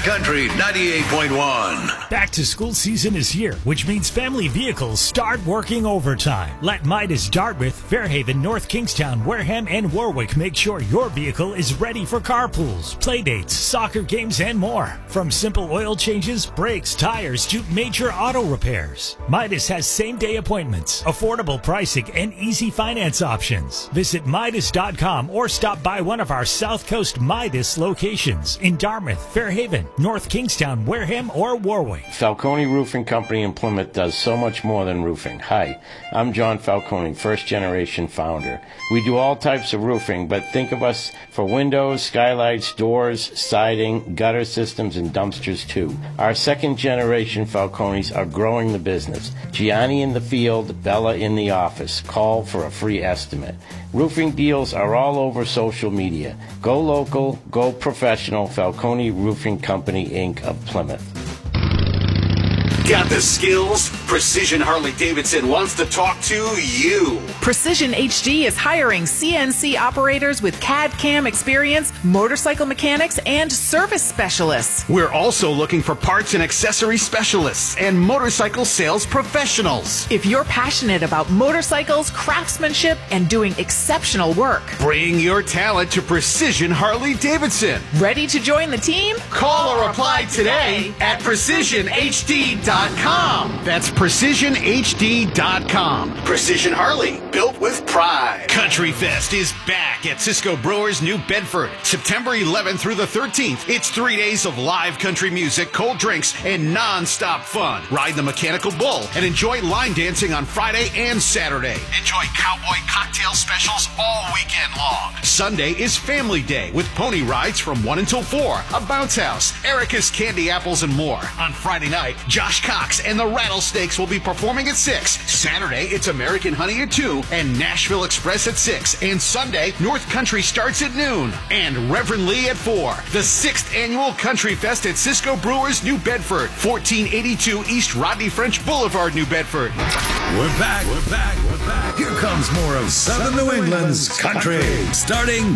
Country 98.1. Back to school season is here, which means family vehicles start working overtime. Let Midas Dartmouth, Fairhaven, North Kingstown, Wareham, and Warwick make sure your vehicle is ready for carpools, playdates, soccer games, and more. From simple oil changes, brakes, tires, to major auto repairs. Midas has same-day appointments, affordable pricing, and easy finance options. Visit Midas.com or stop by one of our South Coast Midas locations in Dartmouth, Fairhaven, North Kingstown, Wareham, or Warwick. Falcone Roofing Company in Plymouth does so much more than roofing. Hi, I'm John Falcone, first-generation founder. We do all types of roofing, but think of us for windows, skylights, doors, siding, gutter systems, and dumpsters too. Our second-generation Falcones are growing the business. Gianni in the field, Bella in the office. Call for a free estimate. Roofing deals are all over social media. Go local, go professional. Falcone Roofing Company, Inc. of Plymouth. Got the skills? Precision Harley-Davidson wants to talk to you. Precision HD is hiring CNC operators with CAD/CAM experience, motorcycle mechanics, and service specialists. We're also looking for parts and accessory specialists and motorcycle sales professionals. If you're passionate about motorcycles, craftsmanship, and doing exceptional work, bring your talent to Precision Harley-Davidson. Ready to join the team? Call or apply today at PrecisionHD.com. That's PrecisionHD.com. Precision Harley, built with pride. Country Fest is back at Cisco Brewers, New Bedford, September 11th through the 13th. It's 3 days of live country music, cold drinks, and non-stop fun. Ride the mechanical bull and enjoy line dancing on Friday and Saturday. Enjoy cowboy cocktail specials all weekend long. Sunday is Family Day with pony rides from 1 until 4, a bounce house, Erica's Candy Apples, and more. On Friday night, Josh Cox and the Rattlesnakes will be performing at 6. Saturday, it's American Honey at 2 and Nashville Express at 6. And Sunday, North Country starts at noon and Reverend Lee at 4. The 6th Annual Country Fest at Cisco Brewers, New Bedford, 1482 East Rodney French Boulevard, New Bedford. We're back. Here comes more of Southern New England's country, starting